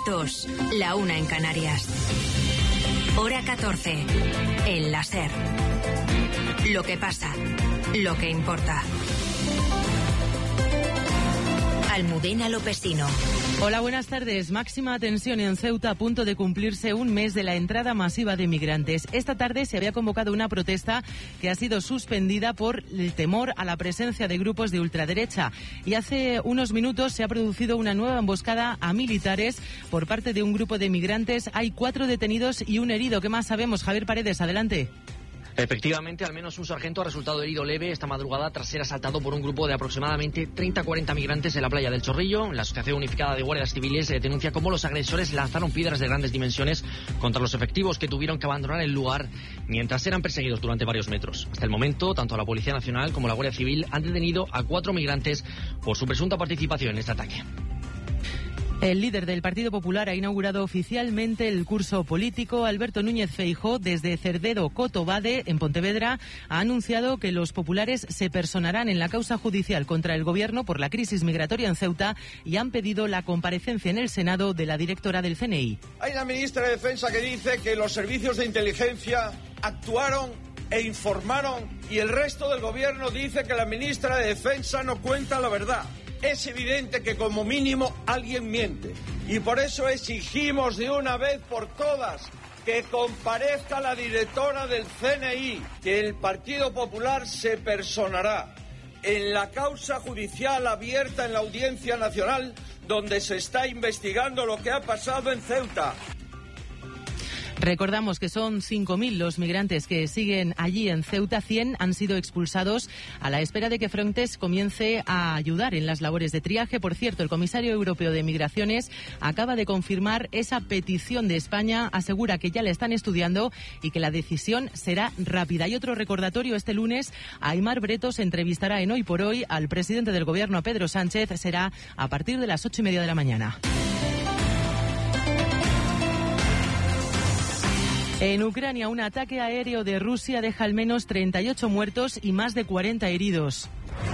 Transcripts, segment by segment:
2, la 1 en Canarias. Hora 14, el la SER. Lo que pasa, lo que importa. Almudena Lopesino. Hola, buenas tardes. Máxima tensión en Ceuta, a punto de cumplirse un mes de la entrada masiva de migrantes. Esta tarde se había convocado una protesta que ha sido suspendida por el temor a la presencia de grupos de ultraderecha. Y hace unos minutos se ha producido una nueva emboscada a militares por parte de un grupo de migrantes. Hay 4 detenidos y un herido. ¿Qué más sabemos? Javier Paredes, adelante. Efectivamente, al menos un sargento ha resultado herido leve esta madrugada tras ser asaltado por un grupo de aproximadamente 30-40 migrantes en la playa del Chorrillo. La Asociación Unificada de Guardias Civiles denuncia cómo los agresores lanzaron piedras de grandes dimensiones contra los efectivos que tuvieron que abandonar el lugar mientras eran perseguidos durante varios metros. Hasta el momento, tanto la Policía Nacional como la Guardia Civil han detenido a 4 migrantes por su presunta participación en este ataque. El líder del Partido Popular ha inaugurado oficialmente el curso político. Alberto Núñez Feijóo, desde Cerdedo Cotobade, en Pontevedra, ha anunciado que los populares se personarán en la causa judicial contra el Gobierno por la crisis migratoria en Ceuta y han pedido la comparecencia en el Senado de la directora del CNI. Hay una ministra de Defensa que dice que los servicios de inteligencia actuaron e informaron y el resto del Gobierno dice que la ministra de Defensa no cuenta la verdad. Es evidente que como mínimo alguien miente y por eso exigimos de una vez por todas que comparezca la directora del CNI, que el Partido Popular se personará en la causa judicial abierta en la Audiencia Nacional donde se está investigando lo que ha pasado en Ceuta. Recordamos que son 5.000 los migrantes que siguen allí en Ceuta. 100 han sido expulsados a la espera de que Frontex comience a ayudar en las labores de triaje. Por cierto, el comisario europeo de Migraciones acaba de confirmar esa petición de España. Asegura que ya la están estudiando y que la decisión será rápida. Y otro recordatorio: este lunes Aimar Bretos entrevistará en Hoy por Hoy al presidente del Gobierno, a Pedro Sánchez. Será a partir de las 8:30 de la mañana. En Ucrania, un ataque aéreo de Rusia deja al menos 38 muertos y más de 40 heridos.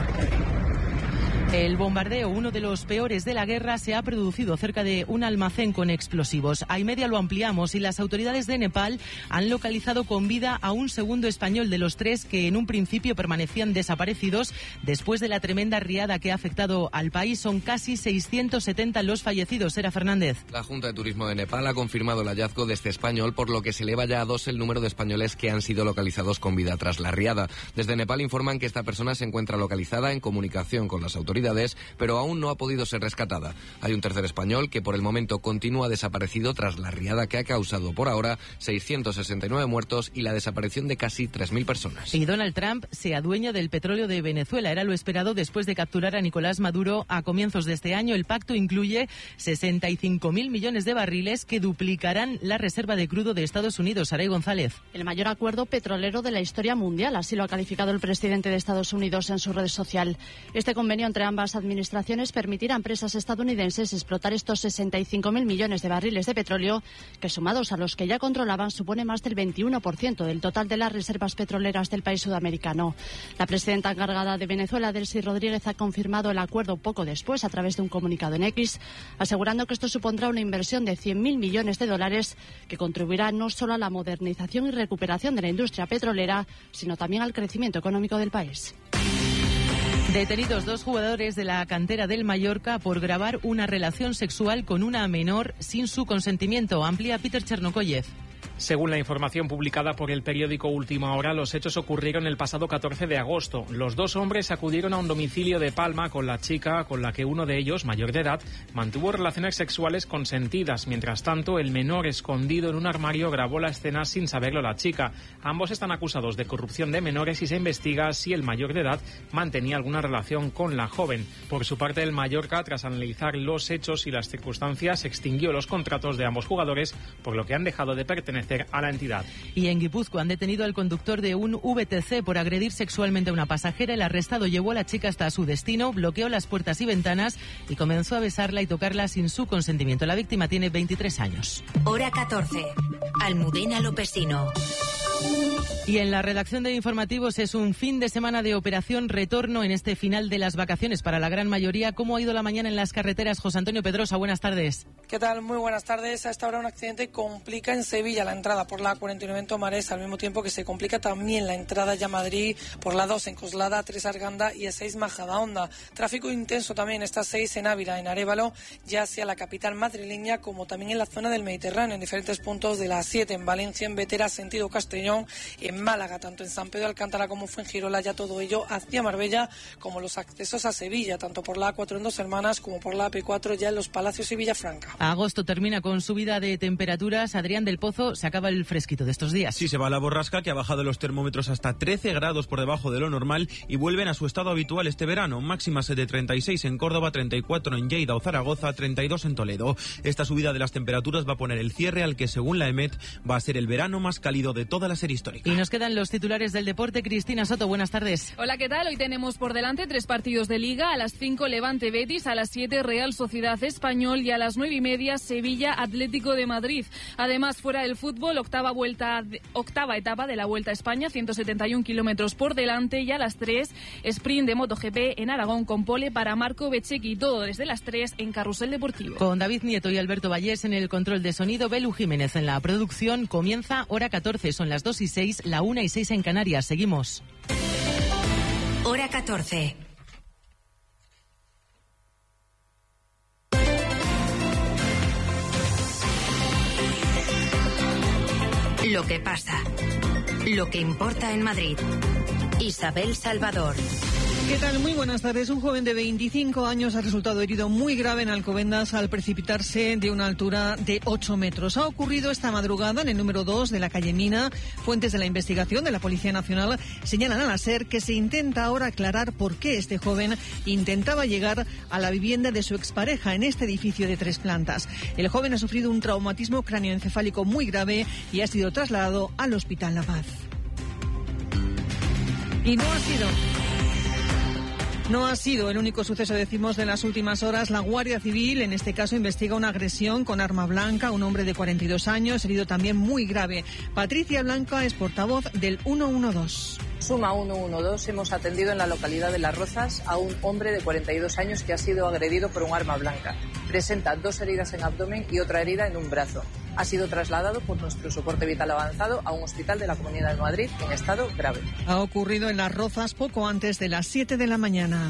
El bombardeo, uno de los peores de la guerra, se ha producido cerca de un almacén con explosivos. A media lo ampliamos y las autoridades de Nepal han localizado con vida a un segundo español de los 3 que en un principio permanecían desaparecidos después de la tremenda riada que ha afectado al país. Son casi 670 los fallecidos. Sera Fernández. La Junta de Turismo de Nepal ha confirmado el hallazgo de este español, por lo que se eleva ya a 2 el número de españoles que han sido localizados con vida tras la riada. Desde Nepal informan que esta persona se encuentra localizada en comunicación con las autoridades, pero aún no ha podido ser rescatada. Hay un tercer español que por el momento continúa desaparecido tras la riada que ha causado por ahora 669 muertos y la desaparición de casi 3.000 personas. Y Donald Trump se adueña del petróleo de Venezuela. Era lo esperado después de capturar a Nicolás Maduro a comienzos de este año. El pacto incluye 65.000 millones de barriles que duplicarán la reserva de crudo de Estados Unidos. Saray González. El mayor acuerdo petrolero de la historia mundial, así lo ha calificado el presidente de Estados Unidos en su red social. Este convenio entre ambas administraciones permitirá a empresas estadounidenses explotar estos 65.000 millones de barriles de petróleo, que sumados a los que ya controlaban supone más del 21% del total de las reservas petroleras del país sudamericano. La presidenta encargada de Venezuela, Delcy Rodríguez, ha confirmado el acuerdo poco después a través de un comunicado en X, asegurando que esto supondrá una inversión de 100.000 millones de dólares que contribuirá no solo a la modernización y recuperación de la industria petrolera, sino también al crecimiento económico del país. Detenidos 2 jugadores de la cantera del Mallorca por grabar una relación sexual con una menor sin su consentimiento. Amplía Peter Chernokoyev. Según la información publicada por el periódico Última Hora, los hechos ocurrieron el pasado 14 de agosto. Los 2 hombres acudieron a un domicilio de Palma con la chica con la que uno de ellos, mayor de edad, mantuvo relaciones sexuales consentidas. Mientras tanto, el menor, escondido en un armario, grabó la escena sin saberlo la chica. Ambos están acusados de corrupción de menores y se investiga si el mayor de edad mantenía alguna relación con la joven. Por su parte, el Mallorca, tras analizar los hechos y las circunstancias, extinguió los contratos de ambos jugadores, por lo que han dejado de pertenecer a la entidad. Y en Guipúzcoa han detenido al conductor de un VTC por agredir sexualmente a una pasajera. El arrestado llevó a la chica hasta su destino, bloqueó las puertas y ventanas y comenzó a besarla y tocarla sin su consentimiento. La víctima tiene 23 años. Hora 14. Almudena Lopesino. Y en la redacción de informativos es un fin de semana de operación retorno en este final de las vacaciones para la gran mayoría. ¿Cómo ha ido la mañana en las carreteras? José Antonio Pedrosa, buenas tardes. ¿Qué tal? Muy buenas tardes. A esta hora un accidente complica en Sevilla la entrada por la 49 en Tomares, al mismo tiempo que se complica también la entrada ya a Madrid por la 2 en Coslada, 3 Arganda y A6 Majadahonda. Tráfico intenso también esta 6 en Ávila, en Arévalo, ya hacia la capital madrileña, como también en la zona del Mediterráneo, en diferentes puntos de la 7 en Valencia, en Vetera, sentido Castellón, en Málaga, tanto en San Pedro de Alcántara como Fuengirola, ya todo ello hacia Marbella, como los accesos a Sevilla, tanto por la A4 en Dos Hermanas como por la AP4 ya en Los Palacios y Villafranca. Agosto termina con subida de temperaturas. Adrián del Pozo, se acaba el fresquito de estos días. Sí, se va la borrasca, que ha bajado los termómetros hasta 13 grados por debajo de lo normal y vuelven a su estado habitual este verano. Máximas de 36 en Córdoba, 34 en Lleida o Zaragoza, 32 en Toledo. Esta subida de las temperaturas va a poner el cierre al que, según la EMET, va a ser el verano más cálido de toda la serie histórica. Y nos quedan los titulares del deporte. Cristina Soto, buenas tardes. Hola, ¿qué tal? Hoy tenemos por delante 3 partidos de Liga. A las 5 Levante Betis, a las 7 Real Sociedad Español y a las 9:30 Sevilla Atlético de Madrid. Además, fuera del fútbol, octava etapa de la Vuelta a España, 171 kilómetros por delante, y a las 3 sprint de MotoGP en Aragón con pole para Marco Bezzecchi, todo desde las 3 en Carrusel Deportivo. Con David Nieto y Alberto Vallés en el control de sonido, Belu Jiménez en la producción. Comienza Hora 14, son las 2:06, la 1:06 en Canarias. Seguimos. Hora 14. Lo que pasa. Lo que importa en Madrid. Isabel Salvador. ¿Qué tal? Muy buenas tardes. Un joven de 25 años ha resultado herido muy grave en Alcobendas al precipitarse de una altura de 8 metros. Ha ocurrido esta madrugada en el número 2 de la calle Mina. Fuentes de la investigación de la Policía Nacional señalan a la SER que se intenta ahora aclarar por qué este joven intentaba llegar a la vivienda de su expareja en este edificio de 3 plantas. El joven ha sufrido un traumatismo cráneoencefálico muy grave y ha sido trasladado al Hospital La Paz. Y no ha sido el único suceso, decimos, de las últimas horas. La Guardia Civil, en este caso, investiga una agresión con arma blanca a un hombre de 42 años, herido también muy grave. Patricia Blanca es portavoz del 112. Suma 112, hemos atendido en la localidad de Las Rozas a un hombre de 42 años que ha sido agredido por un arma blanca. Presenta 2 heridas en abdomen y otra herida en un brazo. Ha sido trasladado por nuestro soporte vital avanzado a un hospital de la Comunidad de Madrid en estado grave. Ha ocurrido en Las Rozas poco antes de las 7 de la mañana.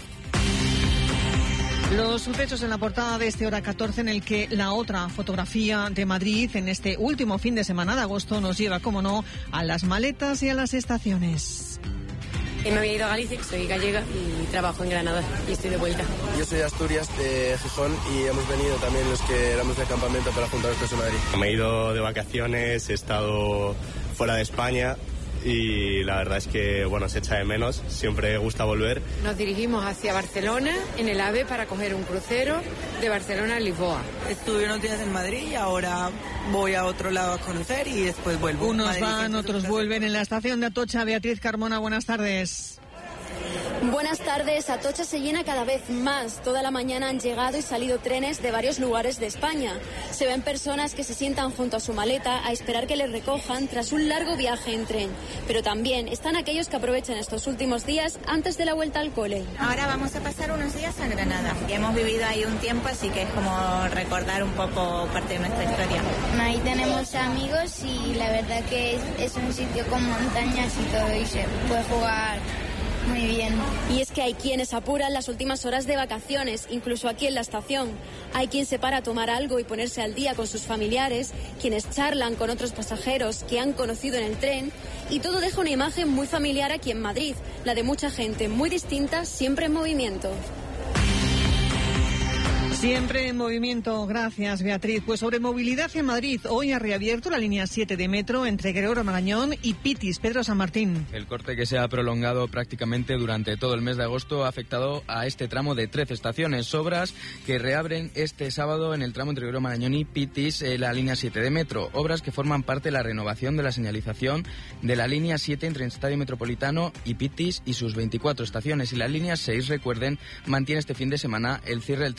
Los sucesos en la portada de este Hora 14, en el que la otra fotografía de Madrid en este último fin de semana de agosto nos lleva, como no, a las maletas y a las estaciones. Me había ido a Galicia, soy gallega y trabajo en Granada y estoy de vuelta. Yo soy de Asturias, de Gijón, y hemos venido también los que éramos de campamento para juntarnos en Madrid. Me he ido de vacaciones, he estado fuera de España y la verdad es que, bueno, se echa de menos, siempre gusta volver. Nos dirigimos hacia Barcelona en el AVE para coger un crucero de Barcelona a Lisboa. Estuve unos días en Madrid y ahora voy a otro lado a conocer y después vuelvo. Unos Madrid, van, otros vuelven. En la estación de Atocha, Beatriz Carmona, buenas tardes. Buenas tardes. Atocha se llena cada vez más. Toda la mañana han llegado y salido trenes de varios lugares de España. Se ven personas que se sientan junto a su maleta a esperar que les recojan tras un largo viaje en tren. Pero también están aquellos que aprovechan estos últimos días antes de la vuelta al cole. Ahora vamos a pasar unos días en Granada. Hemos vivido ahí un tiempo, así que es como recordar un poco parte de nuestra historia. Ahí tenemos amigos y la verdad que es un sitio con montañas y todo y se puede jugar muy bien. Y es que hay quienes apuran las últimas horas de vacaciones, incluso aquí en la estación. Hay quien se para a tomar algo y ponerse al día con sus familiares, quienes charlan con otros pasajeros que han conocido en el tren, y todo deja una imagen muy familiar aquí en Madrid, la de mucha gente muy distinta, siempre en movimiento. Siempre en movimiento, gracias Beatriz. Pues sobre movilidad en Madrid, hoy ha reabierto la línea 7 de metro entre Gregorio Marañón y Pitis, Pedro San Martín. El corte, que se ha prolongado prácticamente durante todo el mes de agosto, ha afectado a este tramo de 13 estaciones. Obras que reabren este sábado en el tramo entre Gregorio Marañón y Pitis, la línea 7 de metro. Obras que forman parte de la renovación de la señalización de la línea 7 entre el Estadio Metropolitano y Pitis y sus 24 estaciones. Y la línea 6, recuerden, mantiene este fin de semana el cierre del tramo entre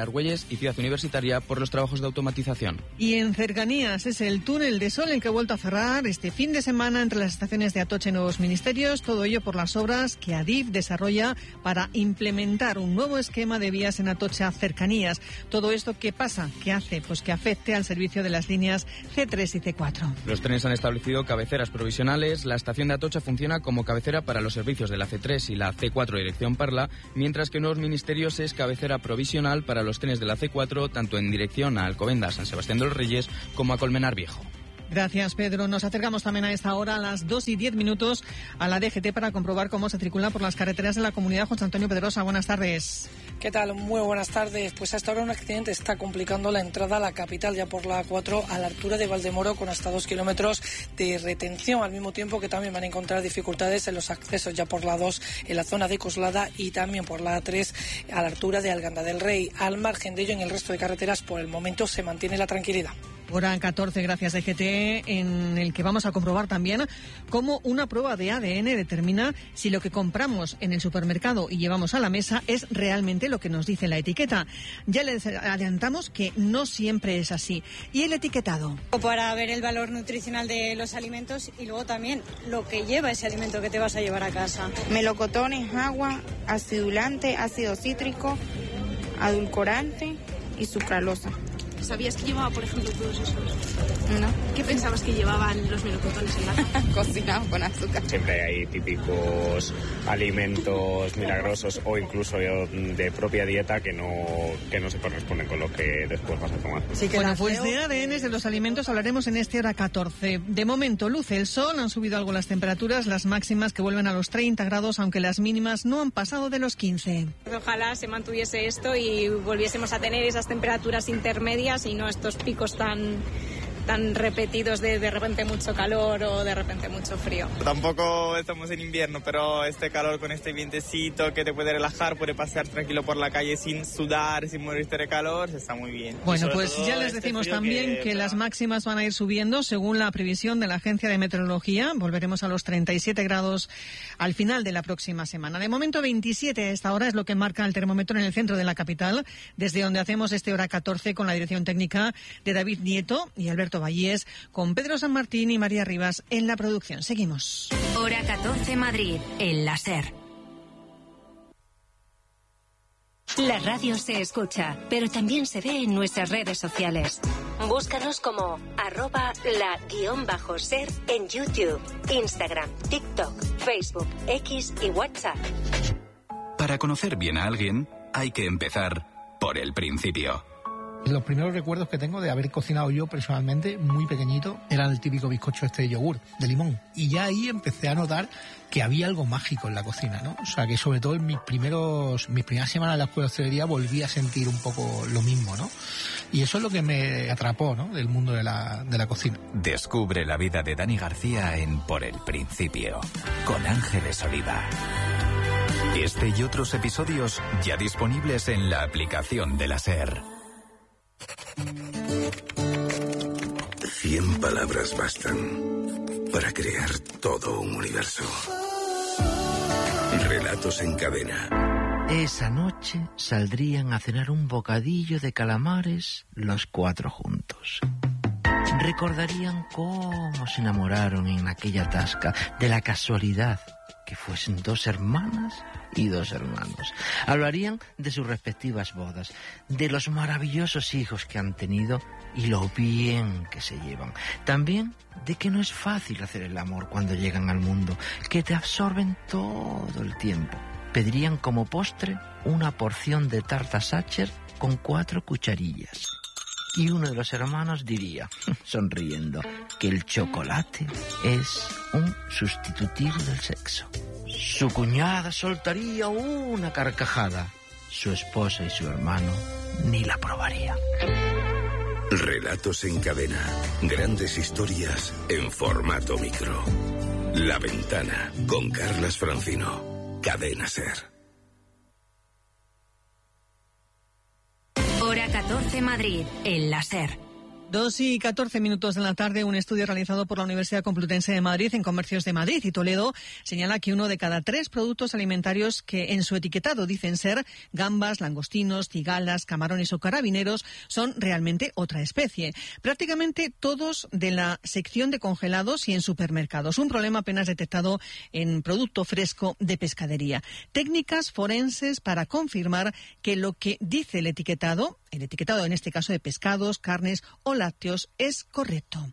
Argüelles y Ciudad Universitaria por los trabajos de automatización. Y en cercanías es el túnel de Sol el que ha vuelto a cerrar este fin de semana entre las estaciones de Atocha y Nuevos Ministerios, todo ello por las obras que Adif desarrolla para implementar un nuevo esquema de vías en Atocha Cercanías. Todo esto, ¿qué pasa? ¿Qué hace? Pues que afecte al servicio de las líneas C3 y C4. Los trenes han establecido cabeceras provisionales. La estación de Atocha funciona como cabecera para los servicios de la C3 y la C4 dirección Parla, mientras que Nuevos Ministerios es cabecera provisional para los trenes de la C4, tanto en dirección a Alcobendas, San Sebastián de los Reyes, como a Colmenar Viejo. Gracias, Pedro. Nos acercamos también a esta hora, a las 2:10, a la DGT para comprobar cómo se circula por las carreteras de la comunidad. José Antonio Pedrosa, buenas tardes. ¿Qué tal? Muy buenas tardes. Pues hasta ahora un accidente está complicando la entrada a la capital, ya por la A4 a la altura de Valdemoro, con hasta 2 kilómetros de retención, al mismo tiempo que también van a encontrar dificultades en los accesos ya por la 2 en la zona de Coslada y también por la A3 a la altura de Alganda del Rey. Al margen de ello, en el resto de carreteras por el momento se mantiene la tranquilidad. Hora 14, gracias DGT, en el que vamos a comprobar también cómo una prueba de ADN determina si lo que compramos en el supermercado y llevamos a la mesa es realmente lo que nos dice la etiqueta. Ya les adelantamos que no siempre es así. ¿Y el etiquetado? Para ver el valor nutricional de los alimentos y luego también lo que lleva ese alimento que te vas a llevar a casa. Melocotones, agua, acidulante, ácido cítrico, adulcorante y sucralosa. ¿Sabías que llevaba, por ejemplo, todos esos? No. ¿Qué pensabas que llevaban los melocotones en lata? Cocinado con azúcar. Siempre hay típicos alimentos milagrosos o incluso de propia dieta que no se corresponden con lo que después vas a tomar. Sí, bueno, pues de ADNs de los alimentos hablaremos en este hora 14. De momento luce el sol, han subido algo las temperaturas, las máximas que vuelven a los 30 grados, aunque las mínimas no han pasado de los 15. Ojalá se mantuviese esto y volviésemos a tener esas temperaturas intermedias y no estos picos tan repetidos de repente mucho calor o de repente mucho frío. Tampoco estamos en invierno, pero este calor con este vientecito que te puede relajar, puede pasear tranquilo por la calle sin sudar, sin morirte de calor, está muy bien. Bueno, pues ya les decimos también que las máximas van a ir subiendo según la previsión de la Agencia de Meteorología. Volveremos a los 37 grados al final de la próxima semana. De momento 27 a esta hora es lo que marca el termómetro en el centro de la capital, desde donde hacemos este hora 14 con la dirección técnica de David Nieto y Alberto Vallés, con Pedro San Martín y María Rivas en la producción. Seguimos. Hora 14 Madrid, en la SER. La radio se escucha, pero también se ve en nuestras redes sociales. Búscanos como @la_SER en YouTube, Instagram, TikTok, Facebook, X y WhatsApp. Para conocer bien a alguien, hay que empezar por el principio. Los primeros recuerdos que tengo de haber cocinado yo personalmente, muy pequeñito, era el típico bizcocho de yogur, de limón. Y ya ahí empecé a notar que había algo mágico en la cocina, ¿no? O sea, que sobre todo en mis primeras semanas de la escuela de hostelería volví a sentir un poco lo mismo, ¿no? Y eso es lo que me atrapó, ¿no?, del mundo de la cocina. Descubre la vida de Dani García en Por el Principio, con Ángeles Oliva. Este y otros episodios ya disponibles en la aplicación de la SER. 100 palabras bastan para crear todo un universo. Relatos en cadena. Esa noche saldrían a cenar un bocadillo de calamares los 4 juntos. Recordarían cómo se enamoraron en aquella tasca, de la casualidad que fuesen 2 hermanas y 2 hermanos. Hablarían de sus respectivas bodas, de los maravillosos hijos que han tenido y lo bien que se llevan. También de que no es fácil hacer el amor cuando llegan al mundo, que te absorben todo el tiempo. Pedirían como postre una porción de tarta Sacher con 4 cucharillas. Y uno de los hermanos diría, sonriendo, que el chocolate es un sustitutivo del sexo. Su cuñada soltaría una carcajada. Su esposa y su hermano ni la probarían. Relatos en cadena. Grandes historias en formato micro. La Ventana, con Carlas Francino. Cadena SER. Hora 14 Madrid, en la SER. 2:14 de la tarde, un estudio realizado por la Universidad Complutense de Madrid en Comercios de Madrid y Toledo señala que 1 de cada 3 productos alimentarios que en su etiquetado dicen ser gambas, langostinos, cigalas, camarones o carabineros son realmente otra especie. Prácticamente todos de la sección de congelados y en supermercados. Un problema apenas detectado en producto fresco de pescadería. Técnicas forenses para confirmar que lo que dice el etiquetado en este caso de pescados, carnes o lácteos, es correcto.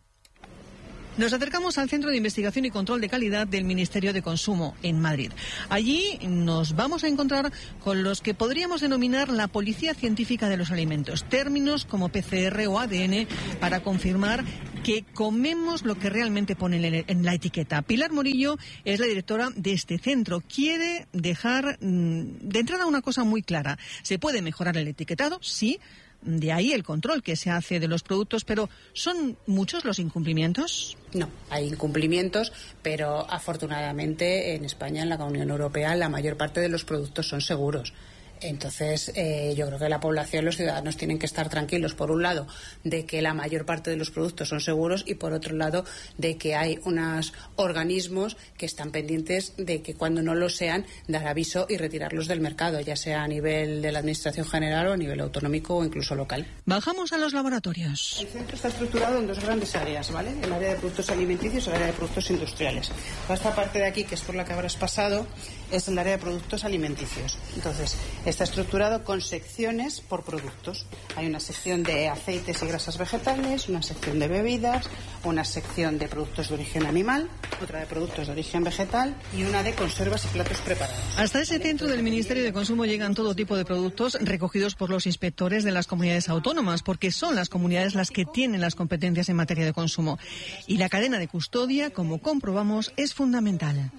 Nos acercamos al Centro de Investigación y Control de Calidad del Ministerio de Consumo en Madrid. Allí nos vamos a encontrar con los que podríamos denominar la policía científica de los alimentos. Términos como PCR o ADN para confirmar que comemos lo que realmente pone en la etiqueta. Pilar Morillo es la directora de este centro. Quiere dejar de entrada una cosa muy clara. ¿Se puede mejorar el etiquetado? Sí. De ahí el control que se hace de los productos, pero ¿son muchos los incumplimientos? No, hay incumplimientos, pero afortunadamente en España, en la Unión Europea, la mayor parte de los productos son seguros. Entonces, yo creo que la población, los ciudadanos tienen que estar tranquilos, por un lado, de que la mayor parte de los productos son seguros y, por otro lado, de que hay unos organismos que están pendientes de que cuando no lo sean, dar aviso y retirarlos del mercado, ya sea a nivel de la Administración General o a nivel autonómico o incluso local. Bajamos a los laboratorios. El centro está estructurado en 2 grandes áreas, ¿vale? El área de productos alimenticios y el área de productos industriales. Toda esta parte de aquí, que es por la que habrás pasado, es el área de productos alimenticios. Entonces, está estructurado con secciones por productos. Hay una sección de aceites y grasas vegetales, una sección de bebidas, una sección de productos de origen animal, otra de productos de origen vegetal y una de conservas y platos preparados. Hasta ese centro del Ministerio de Consumo llegan todo tipo de productos recogidos por los inspectores de las comunidades autónomas, porque son las comunidades las que tienen las competencias en materia de consumo. Y la cadena de custodia, como comprobamos, es fundamental.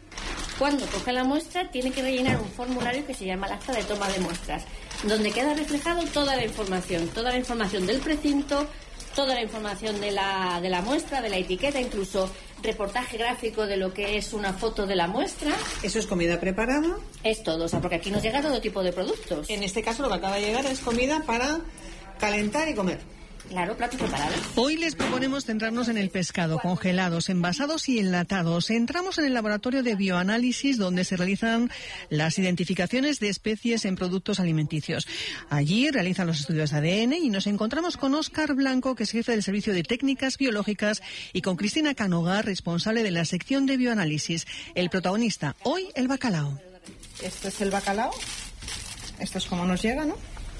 Cuando coge la muestra tiene que rellenar un formulario que se llama el acta de toma de muestras, donde queda reflejado toda la información del precinto, toda la información de la muestra, de la etiqueta, incluso reportaje gráfico de lo que es una foto de la muestra. ¿Eso es comida preparada? Es todo, porque aquí nos llega todo tipo de productos. En este caso lo que acaba de llegar es comida para calentar y comer. Claro, platos preparados. Hoy les proponemos centrarnos en el pescado, congelados, envasados y enlatados. Entramos en el laboratorio de bioanálisis donde se realizan las identificaciones de especies en productos alimenticios. Allí realizan los estudios de ADN y nos encontramos con Óscar Blanco, que es jefe del Servicio de Técnicas Biológicas, y con Cristina Canogar, responsable de la sección de bioanálisis. El protagonista, hoy, el bacalao. Esto es el bacalao. Esto es como nos llega, ¿no?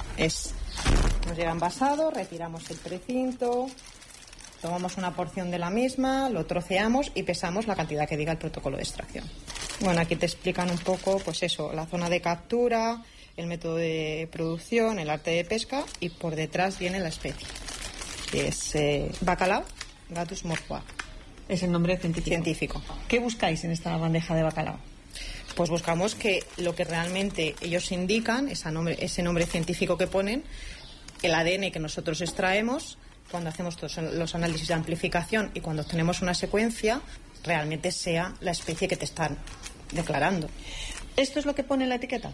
Nos llega envasado, retiramos el precinto, tomamos una porción de la misma, lo troceamos y pesamos la cantidad que diga el protocolo de extracción. Bueno, aquí te explican un poco, pues eso, la zona de captura, el método de producción, el arte de pesca, y por detrás viene la especie, que es bacalao, Gatuus morphua. Es el nombre científico. ¿Qué buscáis en esta bandeja de bacalao? Pues buscamos que lo que realmente ellos indican, ese nombre científico que ponen, el ADN que nosotros extraemos, cuando hacemos todos los análisis de amplificación y cuando obtenemos una secuencia, realmente sea la especie que te están declarando. ¿Esto es lo que pone en la etiqueta?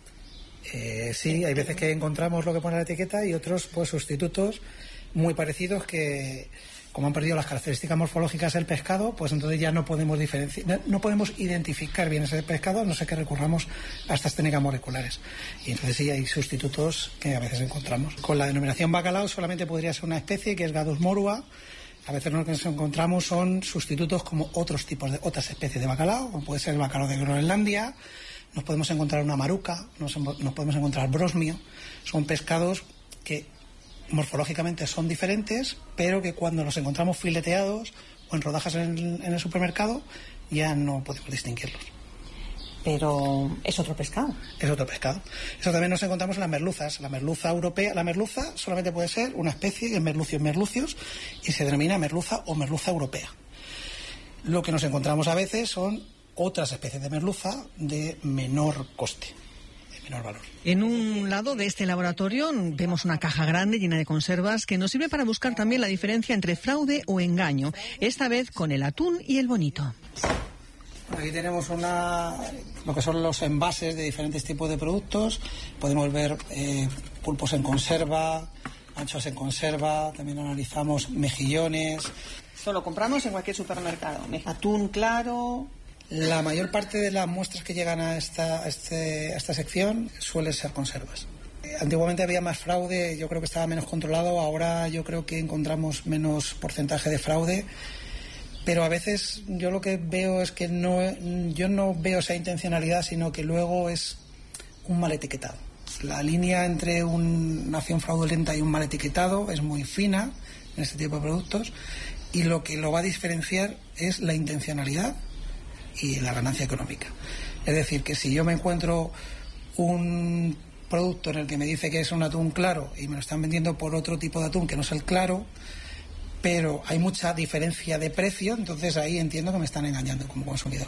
Sí, hay veces que encontramos lo que pone la etiqueta y otros pues sustitutos muy parecidos que, como han perdido las características morfológicas del pescado, pues entonces ya no podemos identificar bien ese pescado, a no ser que recurramos a estas técnicas moleculares. Y entonces sí hay sustitutos que a veces encontramos. Con la denominación bacalao solamente podría ser una especie, que es Gatuus morphua. A veces lo que nos encontramos son sustitutos como otras especies de bacalao, como puede ser el bacalao de Groenlandia. Nos podemos encontrar una maruca, nos podemos encontrar brosmio. Son pescados que morfológicamente son diferentes, pero que cuando los encontramos fileteados o en rodajas en el supermercado ya no podemos distinguirlos. Pero es otro pescado. Es otro pescado. Eso también nos encontramos en las merluzas. La merluza europea, la merluza solamente puede ser una especie, es merlucius, y se denomina merluza o merluza europea. Lo que nos encontramos a veces son otras especies de merluza de menor coste, de menor valor. En un lado de este laboratorio vemos una caja grande llena de conservas que nos sirve para buscar también la diferencia entre fraude o engaño, esta vez con el atún y el bonito. Aquí tenemos lo que son los envases de diferentes tipos de productos. Podemos ver pulpos en conserva, anchoas en conserva, también analizamos mejillones. Esto lo compramos en cualquier supermercado. Atún claro. La mayor parte de las muestras que llegan a esta sección suelen ser conservas. Antiguamente había más fraude, yo creo que estaba menos controlado, ahora yo creo que encontramos menos porcentaje de fraude, pero a veces yo lo que veo es que yo no veo esa intencionalidad, sino que luego es un mal etiquetado. La línea entre una acción fraudulenta y un mal etiquetado es muy fina en este tipo de productos, y lo que lo va a diferenciar es la intencionalidad y la ganancia económica. Es decir, que si yo me encuentro un producto en el que me dice que es un atún claro y me lo están vendiendo por otro tipo de atún que no es el claro, pero hay mucha diferencia de precio, entonces ahí entiendo que me están engañando como consumidor.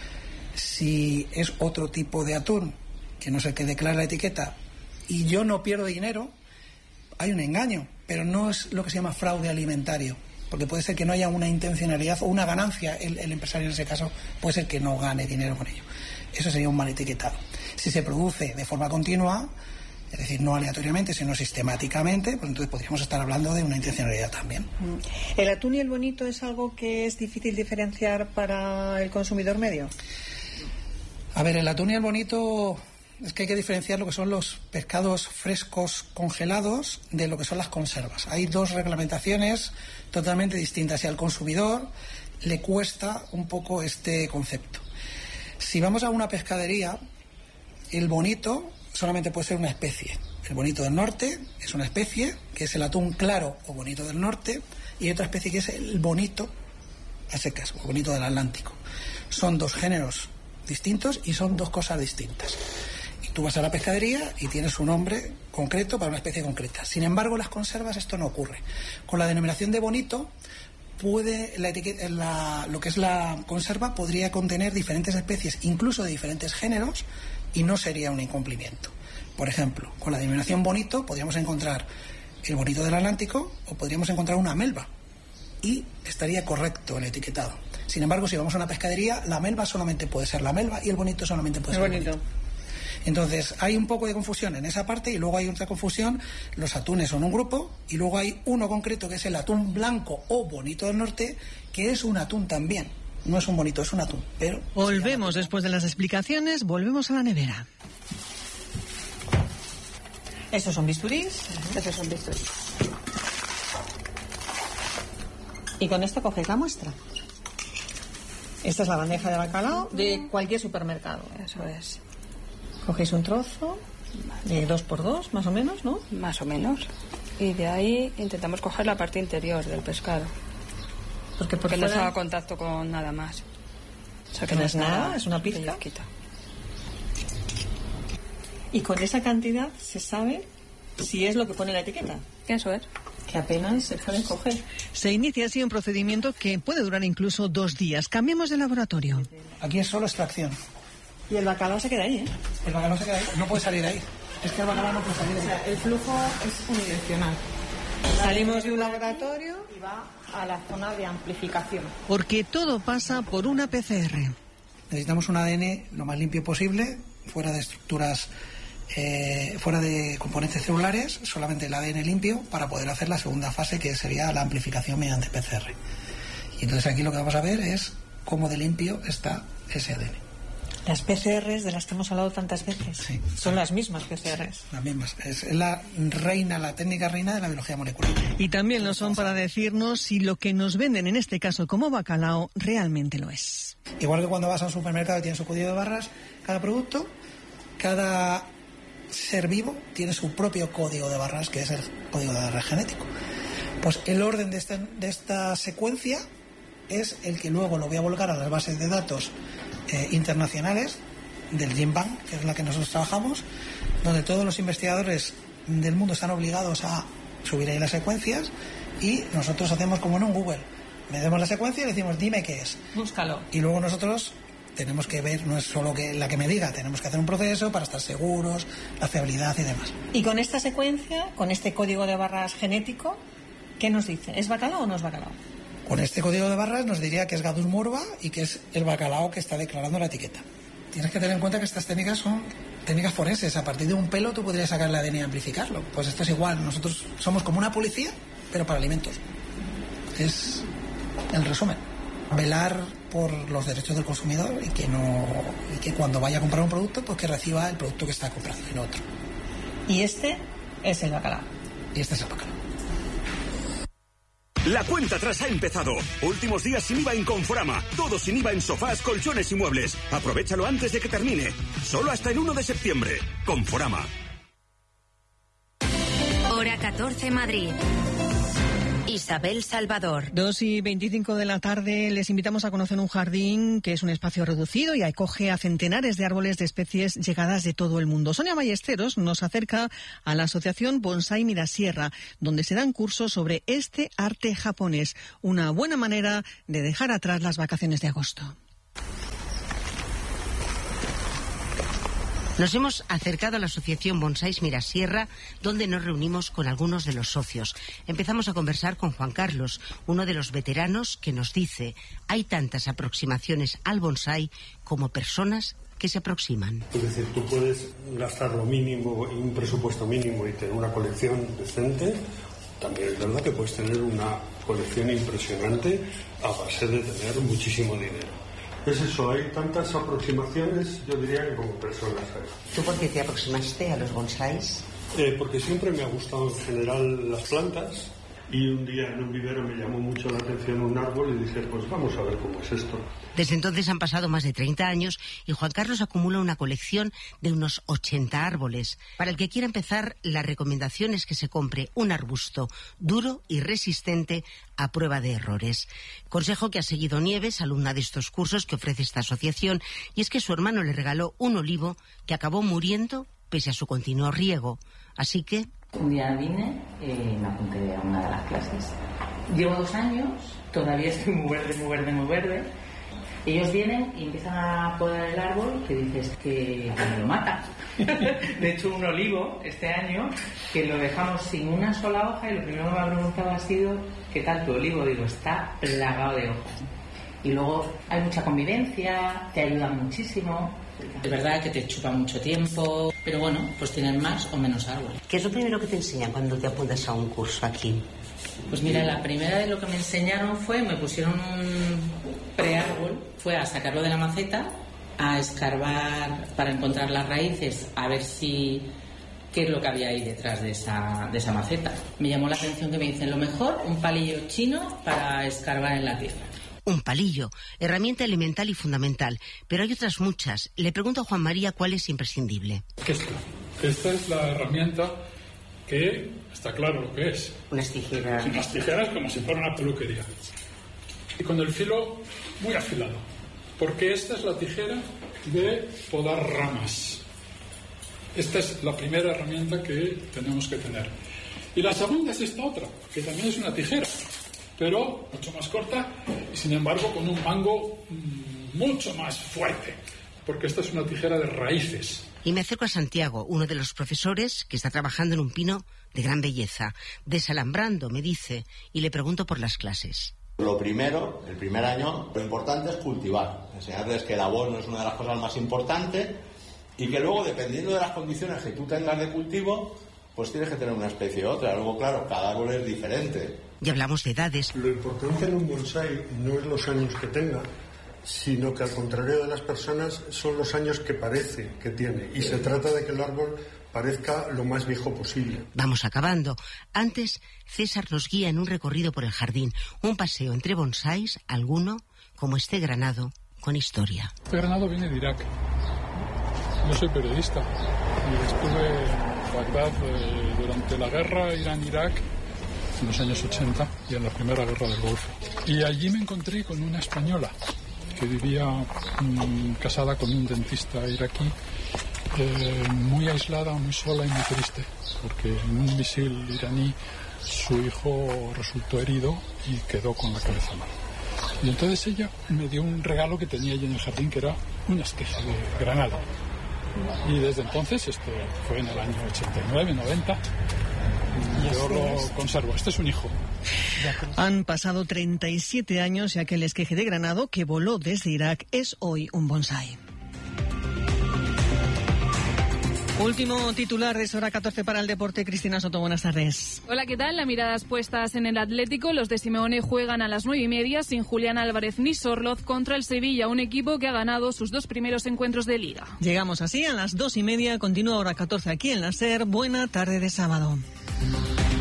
Si es otro tipo de atún que no es el que declara la etiqueta y yo no pierdo dinero, hay un engaño, pero no es lo que se llama fraude alimentario, porque puede ser que no haya una intencionalidad o una ganancia, el empresario en ese caso puede ser que no gane dinero con ello. Eso sería un mal etiquetado. Si se produce de forma continua, es decir, no aleatoriamente, sino sistemáticamente, pues entonces podríamos estar hablando de una intencionalidad también. ¿El atún y el bonito es algo que es difícil diferenciar para el consumidor medio? A ver, el atún y el bonito, es que hay que diferenciar lo que son los pescados frescos congelados de lo que son las conservas. Hay dos reglamentaciones totalmente distintas y al consumidor le cuesta un poco este concepto. Si vamos a una pescadería, el bonito solamente puede ser una especie. El bonito del norte es una especie, que es el atún claro o bonito del norte, y hay otra especie que es el bonito a secas, o bonito del Atlántico. Son dos géneros distintos y son dos cosas distintas. Y tú vas a la pescadería y tienes un nombre concreto para una especie concreta. Sin embargo, en las conservas esto no ocurre. Con la denominación de bonito, lo que es la conserva podría contener diferentes especies, incluso de diferentes géneros, y no sería un incumplimiento. Por ejemplo, con la denominación bonito podríamos encontrar el bonito del Atlántico o podríamos encontrar una melva y estaría correcto el etiquetado. Sin embargo, si vamos a una pescadería, la melva solamente puede ser la melva y el bonito solamente puede ser el bonito. Entonces, hay un poco de confusión en esa parte y luego hay otra confusión. Los atunes son un grupo y luego hay uno concreto que es el atún blanco o bonito del norte, que es un atún también. No es un bonito, es un atún. Pero volvemos después de las explicaciones, volvemos a la nevera. ¿Esos son bisturís? Esos son bisturís. Y con esto cogéis la muestra. Esta es la bandeja de bacalao de cualquier supermercado. Eso es. Cogéis un trozo de 2x2, más o menos, ¿no? Más o menos. Y de ahí intentamos coger la parte interior del pescado. Porque no se haga contacto con nada más. O sea, que no es nada, es una pizca. Y con esa cantidad se sabe si es lo que pone la etiqueta. Eso es. Que apenas se puede coger. Se inicia así un procedimiento que puede durar incluso 2 días. Cambiemos de laboratorio. Aquí es solo extracción. Y el bacalao se queda ahí, ¿eh? El bacalao se queda ahí, no puede salir de ahí. Es que el bacalao no puede salir de ahí. O sea, el flujo es unidireccional. Salimos de un laboratorio y va a la zona de amplificación. Porque todo pasa por una PCR. Necesitamos un ADN lo más limpio posible, fuera de estructuras, fuera de componentes celulares, solamente el ADN limpio para poder hacer la segunda fase, que sería la amplificación mediante PCR. Y entonces aquí lo que vamos a ver es cómo de limpio está ese ADN. Las PCRs de las que hemos hablado tantas veces. Sí. Son las mismas PCRs. Sí, las mismas. Es la técnica reina de la biología molecular. Y también lo son para decirnos si lo que nos venden, en este caso como bacalao, realmente lo es. Igual que cuando vas a un supermercado y tienes su código de barras, cada producto, cada ser vivo tiene su propio código de barras, que es el código de barras genético. Pues el orden de esta secuencia es el que luego lo voy a volcar a las bases de datos internacionales del GenBank, que es la que nosotros trabajamos, donde todos los investigadores del mundo están obligados a subir ahí las secuencias y nosotros hacemos como en un Google. Medimos la secuencia y le decimos, dime qué es. Búscalo. Y luego nosotros tenemos que ver, no es solo que la que me diga, tenemos que hacer un proceso para estar seguros, la fiabilidad y demás. Y con esta secuencia, con este código de barras genético, ¿qué nos dice? ¿Es bacalao o no es bacalao? Con este código de barras nos diría que es Gadus morba y que es el bacalao que está declarando la etiqueta. Tienes que tener en cuenta que estas técnicas son técnicas forenses. A partir de un pelo tú podrías sacar el ADN y amplificarlo. Pues esto es igual. Nosotros somos como una policía, pero para alimentos. Es el resumen. Velar por los derechos del consumidor y que cuando vaya a comprar un producto, pues que reciba el producto que está comprando y no otro. Y este es el bacalao. Y este es el bacalao. La cuenta atrás ha empezado. Últimos días sin IVA en Conforama. Todo sin IVA en sofás, colchones y muebles. Aprovechalo antes de que termine. Solo hasta el 1 de septiembre. Conforama. Hora 14 Madrid. Isabel Salvador. 2:25 de la tarde. Les invitamos a conocer un jardín que es un espacio reducido y acoge a centenares de árboles de especies llegadas de todo el mundo. Sonia Ballesteros nos acerca a la asociación Bonsai Mirasierra, donde se dan cursos sobre este arte japonés. Una buena manera de dejar atrás las vacaciones de agosto. Nos hemos acercado a la asociación Bonsai Mirasierra, donde nos reunimos con algunos de los socios. Empezamos a conversar con Juan Carlos, uno de los veteranos, que nos dice: hay tantas aproximaciones al bonsai como personas que se aproximan. Es decir, tú puedes gastar lo mínimo, un presupuesto mínimo, y tener una colección decente. También es verdad que puedes tener una colección impresionante a base de tener muchísimo dinero. Es eso, hay tantas aproximaciones, yo diría, que como personas hay. ¿Tú por qué te aproximaste a los bonsáis? Porque siempre me ha gustado en general las plantas, y un día en un vivero me llamó mucho la atención un árbol y dije, pues vamos a ver cómo es esto. Desde entonces han pasado más de 30 años y Juan Carlos acumula una colección de unos 80 árboles. Para el que quiera empezar, la recomendación es que se compre un arbusto duro y resistente a prueba de errores. Consejo que ha seguido Nieves, alumna de estos cursos que ofrece esta asociación, y es que su hermano le regaló un olivo que acabó muriendo pese a su continuo riego. Así que un día vine y me apunté a una de las clases. Llevo 2 años, todavía estoy muy verde. Ellos vienen y empiezan a podar el árbol, que dices que me lo mata. De hecho, un olivo este año que lo dejamos sin una sola hoja, y lo primero que me ha preguntado ha sido ¿qué tal tu olivo? Digo, está plagado de hojas. Y luego hay mucha convivencia, te ayudan muchísimo. Es verdad que te chupa mucho tiempo, pero bueno, pues tienen más o menos árboles. ¿Qué es lo primero que te enseñan cuando te apuntas a un curso aquí? Pues mira, la primera de lo que me enseñaron me pusieron un preárbol, fue a sacarlo de la maceta, a escarbar para encontrar las raíces, a ver qué es lo que había ahí detrás de esa maceta. Me llamó la atención que me dicen, lo mejor, un palillo chino para escarbar en la tierra. Un palillo, herramienta elemental y fundamental, pero hay otras muchas. Le pregunto a Juan María cuál es imprescindible. Esta es la herramienta que está claro lo que es. Unas tijeras. Unas tijeras como si fuera una peluquería. Y con el filo muy afilado, porque esta es la tijera de podar ramas. Esta es la primera herramienta que tenemos que tener. Y la segunda es esta otra, que también es una tijera, pero mucho más corta y sin embargo con un mango mucho más fuerte, porque esta es una tijera de raíces. Y me acerco a Santiago, uno de los profesores que está trabajando en un pino de gran belleza, desalambrando, me dice, y le pregunto por las clases. Lo primero, el primer año, lo importante es cultivar, enseñarles que el abono es una de las cosas más importantes y que luego, dependiendo de las condiciones que tú tengas de cultivo, pues tienes que tener una especie u otra. Luego, claro, cada árbol es diferente. Y hablamos de edades. Lo importante en un bonsái no es los años que tenga, sino que al contrario de las personas son los años que parece que tiene. Y se trata de que el árbol parezca lo más viejo posible. Vamos acabando. Antes, César nos guía en un recorrido por el jardín, un paseo entre bonsáis, alguno, como este granado, con historia. Este granado viene de Irak. Yo soy periodista y estuve en Bagdad durante la guerra Irán-Irak en los años 80 y en la primera guerra del Golfo. Y allí me encontré con una española que vivía casada con un dentista iraquí, muy aislada, muy sola y muy triste, porque en un misil iraní su hijo resultó herido y quedó con la cabeza mal. Y entonces ella me dio un regalo que tenía ella en el jardín, que era una esqueje de granado. Y desde entonces, esto fue en el año 89, 90, yo lo conservo. Este es un hijo. Han pasado 37 años y aquel esqueje de granado que voló desde Irak es hoy un bonsái. Último titular de esa hora 14 para el deporte. Cristina Soto, buenas tardes. Hola, ¿qué tal? Las miradas puestas en el Atlético. Los de Simeone juegan a las 9:30 sin Julián Álvarez ni Sorloz contra el Sevilla, un equipo que ha ganado sus 2 primeros encuentros de Liga. Llegamos así a las 2:30. Continúa hora 14 aquí en la SER. Buena tarde de sábado.